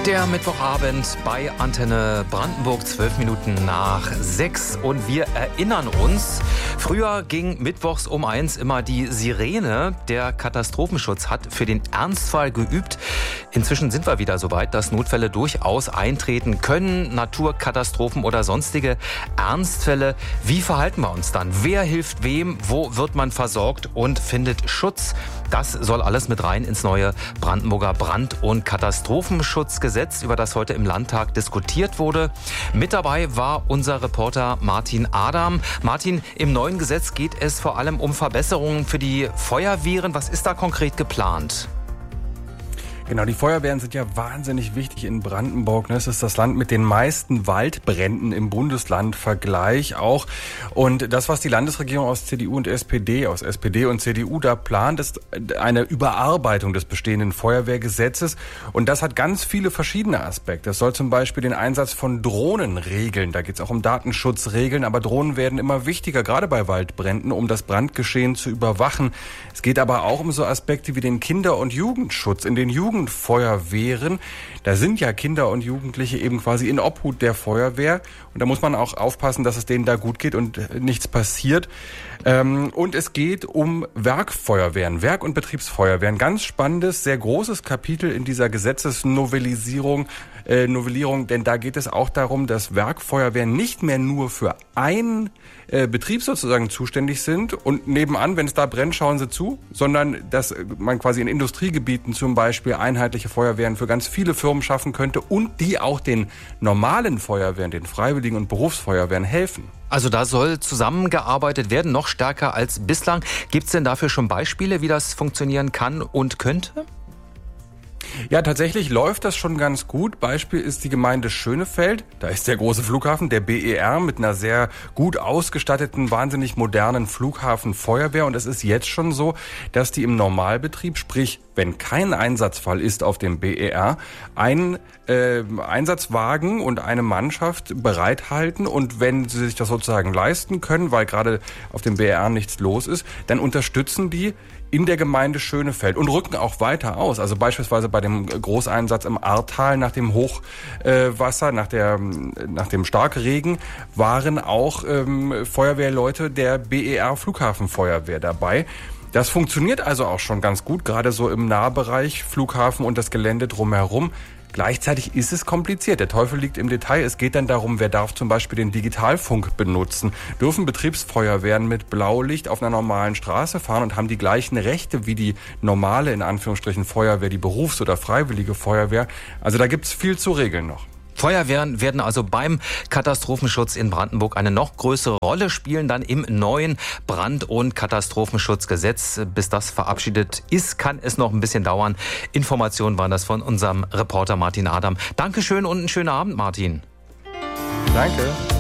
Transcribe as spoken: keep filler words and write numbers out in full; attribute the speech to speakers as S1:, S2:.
S1: Der Mittwochabend bei Antenne Brandenburg, zwölf Minuten nach sechs. Und wir erinnern uns, früher ging mittwochs um eins immer die Sirene. Der Katastrophenschutz hat für den Ernstfall geübt. Inzwischen sind wir wieder so weit, dass Notfälle durchaus eintreten können. Naturkatastrophen oder sonstige Ernstfälle. Wie verhalten wir uns dann? Wer hilft wem? Wo wird man versorgt und findet Schutz? Das soll alles mit rein ins neue Brandenburger Brand- und Katastrophenschutzgesetz, über das heute im Landtag diskutiert wurde. Mit dabei war unser Reporter Martin Adam. Martin, im neuen Gesetz geht es vor allem um Verbesserungen für die Feuerwehren. Was ist da konkret geplant?
S2: Genau, die Feuerwehren sind ja wahnsinnig wichtig in Brandenburg. Es ist das Land mit den meisten Waldbränden im Bundesland, Vergleich auch. Und das, was die Landesregierung aus C D U und S P D, aus S P D und C D U da plant, ist eine Überarbeitung des bestehenden Feuerwehrgesetzes. Und das hat ganz viele verschiedene Aspekte. Es soll zum Beispiel den Einsatz von Drohnen regeln. Da geht es auch um Datenschutzregeln. Aber Drohnen werden immer wichtiger, gerade bei Waldbränden, um das Brandgeschehen zu überwachen. Es geht aber auch um so Aspekte wie den Kinder- und Jugendschutz in den Jugend Jugendfeuerwehren. Da sind ja Kinder und Jugendliche eben quasi in Obhut der Feuerwehr. Und da muss man auch aufpassen, dass es denen da gut geht und nichts passiert. Und es geht um Werkfeuerwehren, Werk- und Betriebsfeuerwehren. Ganz spannendes, sehr großes Kapitel in dieser Gesetzesnovellisierung, äh, Novellierung, denn da geht es auch darum, dass Werkfeuerwehren nicht mehr nur für einen äh, Betrieb sozusagen zuständig sind und nebenan, wenn es da brennt, schauen sie zu, sondern dass man quasi in Industriegebieten zum Beispiel einheitliche Feuerwehren für ganz viele Firmen schaffen könnte und die auch den normalen Feuerwehren, den Freiwilligen und Berufsfeuerwehren helfen.
S1: Also da soll zusammengearbeitet werden, noch stärker als bislang. Gibt es denn dafür schon Beispiele, wie das funktionieren kann und könnte?
S2: Ja, tatsächlich läuft das schon ganz gut. Beispiel ist die Gemeinde Schönefeld. Da ist der große Flughafen, der B E R, mit einer sehr gut ausgestatteten, wahnsinnig modernen Flughafenfeuerwehr. Und es ist jetzt schon so, dass die im Normalbetrieb, sprich, wenn kein Einsatzfall ist auf dem B E R, einen äh, Einsatzwagen und eine Mannschaft bereithalten. Und wenn sie sich das sozusagen leisten können, weil gerade auf dem B E R nichts los ist, dann unterstützen die in der Gemeinde Schönefeld und rücken auch weiter aus. Also beispielsweise bei dem Großeinsatz im Ahrtal nach dem Hochwasser, nach der nach dem Starkregen waren auch ähm, Feuerwehrleute der B E R Flughafenfeuerwehr dabei. Das funktioniert also auch schon ganz gut, gerade so im Nahbereich Flughafen und das Gelände drumherum. Gleichzeitig ist es kompliziert. Der Teufel liegt im Detail. Es geht dann darum, wer darf zum Beispiel den Digitalfunk benutzen. Dürfen Betriebsfeuerwehren mit Blaulicht auf einer normalen Straße fahren und haben die gleichen Rechte wie die normale, in Anführungsstrichen, Feuerwehr, die Berufs- oder freiwillige Feuerwehr. Also da gibt's viel zu regeln noch.
S1: Feuerwehren werden also beim Katastrophenschutz in Brandenburg eine noch größere Rolle spielen, dann im neuen Brand- und Katastrophenschutzgesetz. Bis das verabschiedet ist, kann es noch ein bisschen dauern. Informationen waren das von unserem Reporter Martin Adam. Dankeschön und einen schönen Abend, Martin.
S2: Danke.